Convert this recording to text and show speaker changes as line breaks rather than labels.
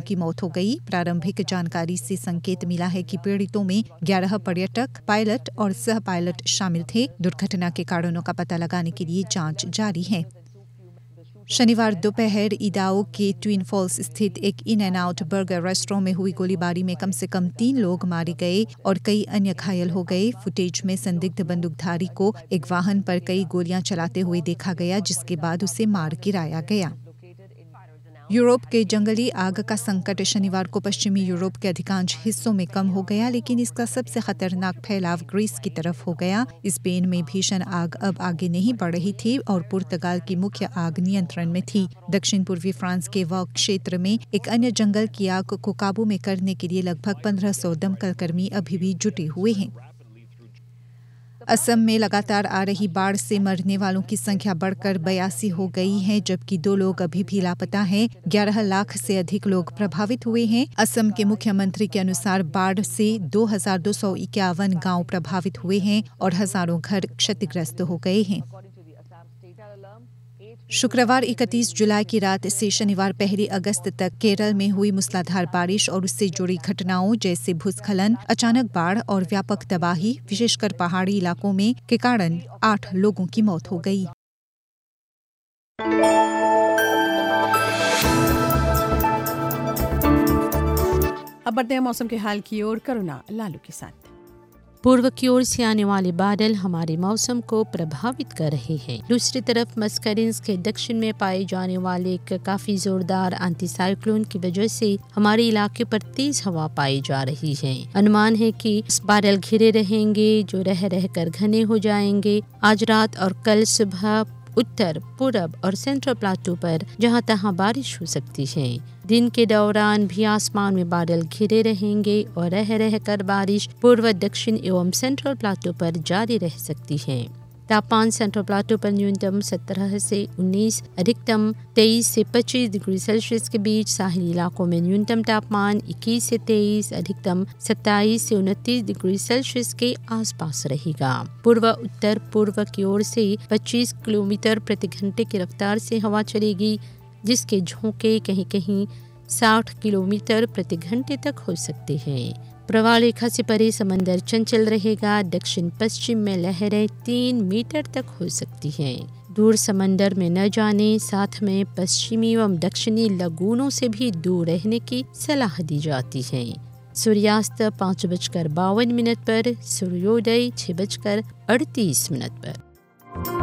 की मौत हो गई। प्रारंभिक जानकारी से संकेत मिला है कि पीड़ितों में 11 पर्यटक, पायलट और सह पायलट शामिल थे। दुर्घटना के कारणों का पता लगाने के लिए जांच जारी है। शनिवार दोपहर इडाहो के ट्विन फॉल्स स्थित एक in and out burger restaurant में हुई गोलीबारी में कम से कम 3 लोग मारे गए और कई अन्य घायल हो गए। फुटेज में संदिग्ध बंदूकधारी को एक वाहन पर कई गोलियां चलाते हुए देखा गया, जिसके बाद उसे मार गिराया गया। यूरोप के जंगली आग का संकट शनिवार को पश्चिमी यूरोप के अधिकांश हिस्सों में कम हो गया, लेकिन इसका सबसे खतरनाक फैलाव ग्रीस की तरफ हो गया। स्पेन में भीषण आग अब आगे नहीं बढ़ रही थी और पुर्तगाल की मुख्य आग नियंत्रण में थी। दक्षिण पूर्वी फ्रांस के वॉक क्षेत्र में एक अन्य जंगल की आग को काबू में करने के लिए लगभग 1500 दमकल कर्मी अभी भी जुटे हुए हैं। असम में लगातार आ रही बाढ़ से मरने वालों की संख्या बढ़कर 82 हो गई है, जबकि 2 लोग अभी भी लापता हैं। 11 लाख से अधिक लोग प्रभावित हुए हैं। असम के मुख्यमंत्री के अनुसार बाढ़ से 2251 गांव प्रभावित हुए हैं और हजारों घर क्षतिग्रस्त हो गए हैं। शुक्रवार 31 जुलाई की रात से शनिवार 1 अगस्त तक केरल में हुई मूसलाधार बारिश और उससे जुड़ी घटनाओं जैसे भूस्खलन, अचानक बाढ़ और व्यापक तबाही, विशेषकर पहाड़ी इलाकों में, के कारण 8 लोगों की मौत हो गई।
अब बढ़ते हैं मौसम के हाल की ओर, करुणा लालू के साथ।
पूर्व की ओर से आने वाले बादल हमारे मौसम को प्रभावित कर रहे हैं। दूसरी तरफ मस्करिन्स के दक्षिण में पाए जाने वाले एक काफी जोरदार एंटी साइक्लोन की वजह से हमारे इलाके पर तेज हवा पाई जा रही है। अनुमान है कि बादल घिरे रहेंगे जो रह रहकर घने हो जाएंगे। आज रात और कल सुबह उत्तर, पूरब और सेंट्रल प्लाटू पर जहां तहां बारिश हो सकती है। दिन के दौरान भी आसमान में बादल घिरे रहेंगे और रह रहकर बारिश पूर्व, दक्षिण एवं सेंट्रल प्लाटू पर जारी रह सकती है। तापमान सेंट्रल प्लाटू पर न्यूनतम 17 से 19, अधिकतम 23 से 25 डिग्री सेल्सियस के बीच। साहिली इलाकों में न्यूनतम तापमान 21 से 23, अधिकतम 27 से 29 डिग्री सेल्सियस के आसपास रहेगा। पूर्व उत्तर पूर्व की ओर से 25 किलोमीटर प्रति घंटे की रफ्तार से हवा चलेगी, जिसके झोंके कहीं कहीं 60 किलोमीटर प्रति घंटे तक हो सकते हैं। प्रवाह रेखा से परे समंदर चंचल रहेगा। दक्षिण पश्चिम में लहरें 3 मीटर तक हो सकती हैं। दूर समंदर में न जाने, साथ में पश्चिमी एवं दक्षिणी लगूनों से भी दूर रहने की सलाह दी जाती है। सूर्यास्त 5:52 पर, सूर्योदय 6:38 पर।